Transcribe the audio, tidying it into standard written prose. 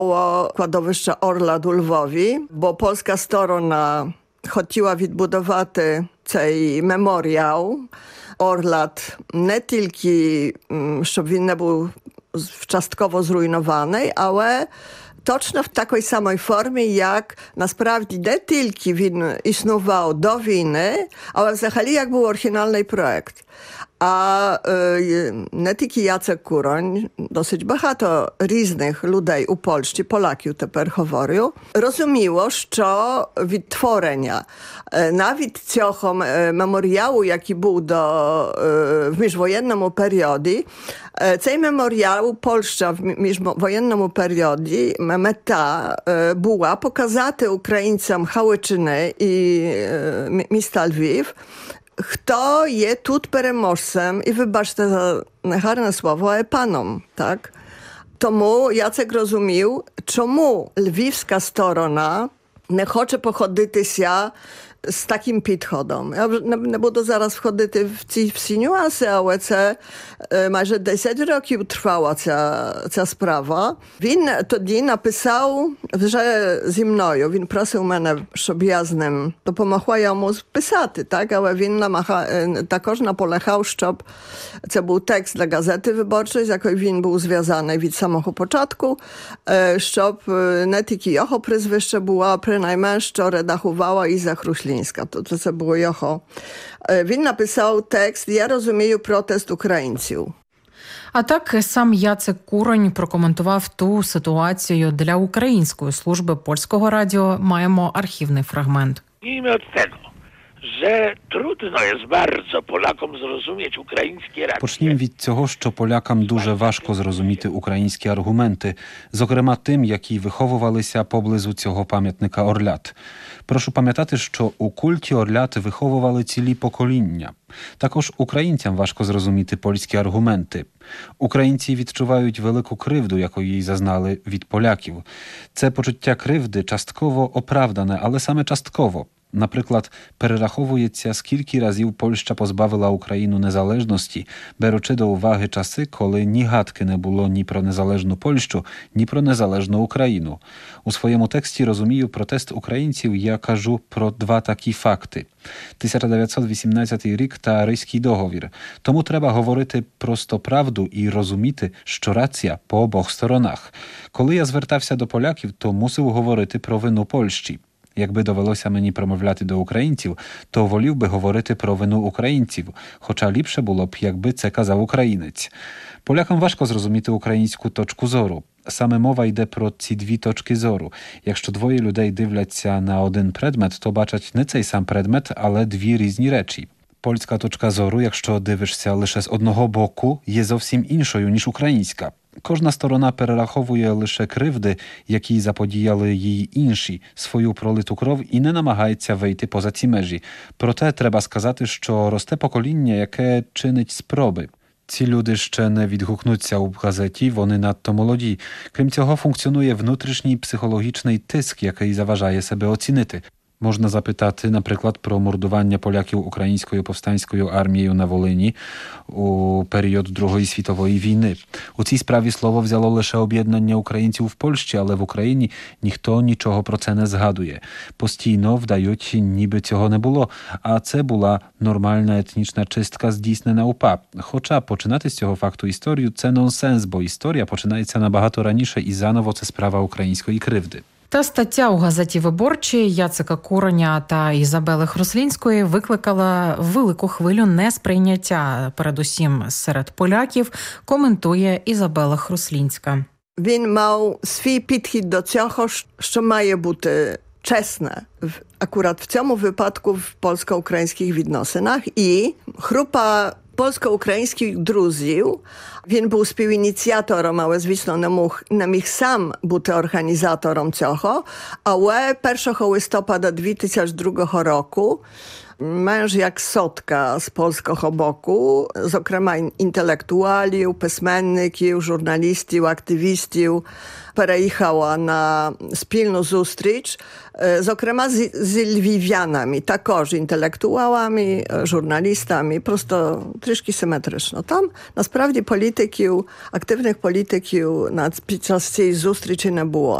кладовища Орлат у Львові, бо польська сторона хотіла відбудувати цей меморіал Орлат не тільки, щоб він не був частково зруйнований, але точно в такій самій формі, як насправді не тільки він існував до війни, але взагалі як був оригінальний проект. А не тільки Jacek Kuroń, dosyć багато різних людей у Польщі, поляків тепер говорю, розуміло, що відтворення навіть цього меморіалу, який був в міжвоєнному періоді, цей меморіал Польща в міжвоєнному періоді мета була показати українцям Галичини і міста Львів, хто є тут переможцем і, вибачте за негарне слово, але паном, так? Тому Jacek розумів, чому львівська сторона не хоче походитися з таким підходом. Я не буду зараз входити в ці всі нюанси, але це майже 10 років тривала ця справа. Він тоді написав вже зі мною. Він просив мене, щоб я з ним допомогла йому писати, так? Але він також наполягав, щоб це був текст для газети виборчої, з якою він був зв'язаний від самого початку, щоб не тільки його прізвище було, а принаймні, що редагувала Iza Chruślińska. To це було його. Він написав текст «Я розумію протест українців». А так сам Jacek Kuroń прокоментував ту ситуацію для української служби польського радіо. Маємо архівний фрагмент. Zacznijmy od tego, że trudno jest bardzo Polakom zrozumieć ukraińskie racje. Почнімо від цього, що полякам дуже важко зрозуміти українські аргументи, зокрема тим, які виховувалися поблизу цього пам'ятника Орлят. Прошу пам'ятати, що у культі Орлят виховували цілі покоління. Також українцям важко зрозуміти польські аргументи. Українці відчувають велику кривду, якої зазнали від поляків. Це почуття кривди частково оправдане, але саме частково. Наприклад, перераховується, скільки разів Польща позбавила Україну незалежності, беручи до уваги часи, коли ні гадки не було ні про незалежну Польщу, ні про незалежну Україну. У своєму тексті розумію протест українців, я кажу про два такі факти. 1918 рік та Ризький договір. Тому треба говорити просто правду і розуміти, що рація по обох сторонах. Коли я звертався до поляків, то мусив говорити про вину Польщі. Якби довелося мені промовляти до українців, то волів би говорити про вину українців, хоча ліпше було б, якби це казав українець. Полякам важко зрозуміти українську точку зору. Саме мова йде про ці дві точки зору. Якщо двоє людей дивляться на один предмет, то бачать не цей сам предмет, але дві різні речі. Польська точка зору, якщо дивишся лише з одного боку, є зовсім іншою, ніж українська. Кожна сторона перераховує лише кривди, які заподіяли їй інші, свою пролиту кров і не намагається вийти поза ці межі. Проте треба сказати, що росте покоління, яке чинить спроби. Ці люди ще не відгукнуться у газеті, вони надто молоді. Крім цього, функціонує внутрішній психологічний тиск, який заважає себе оцінити. Можна запитати, наприклад, про мордування поляків українською повстанською армією на Волині у період Другої світової війни. У цій справі слово взяло лише об'єднання українців в Польщі, але в Україні ніхто нічого про це не згадує. Постійно вдають, ніби цього не було, а це була нормальна етнічна чистка, здійснена УПА. Хоча починати з цього факту історію – це нонсенс, бо історія починається набагато раніше і заново це справа української кривди. Та стаття у газеті «Виборчі» Jaceka Kuronia та Ізабели Хруслінської викликала велику хвилю несприйняття, передусім серед поляків, коментує Ізабела Хруслінська. Він мав свій підхід до цього, що має бути чесне, акурат в цьому випадку в польсько-українських відносинах. І група польсько-українських друзів, він був співініціатором, але, звісно, не міг сам бути організатором цього. Але 1 листопада 2002 року Męż jak sotka z polskiego boku, зокрема інтелектуалів, письменників, журналістів, активістів, переїхала на спільну зустріч, зокрема з львів'янами, також інтелектуалами, журналістами, просто трішки симетрично. Там насправді політиків, активних політиків під час цієї зустрічі не було.